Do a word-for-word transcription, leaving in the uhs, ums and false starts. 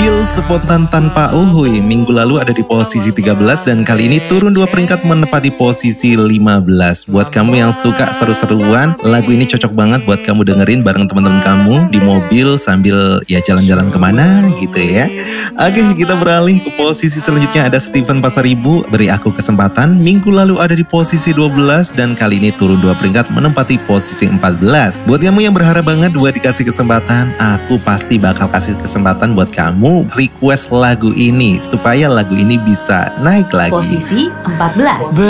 Mobil Spontan Tanpa Uhuy minggu lalu ada di posisi tiga belas dan kali ini turun dua peringkat menempati posisi lima belas. Buat kamu yang suka seru-seruan, lagu ini cocok banget buat kamu dengerin bareng teman-teman kamu di mobil sambil ya jalan-jalan kemana gitu ya. Oke, kita beralih ke posisi selanjutnya, ada Steven Pasaribu, Beri Aku Kesempatan. Minggu lalu ada di posisi dua belas dan kali ini turun dua peringkat menempati posisi empat belas. Buat kamu yang berharap banget buat dikasih kesempatan, aku pasti bakal kasih kesempatan buat kamu request lagu ini supaya lagu ini bisa naik lagi. Posisi empat belas.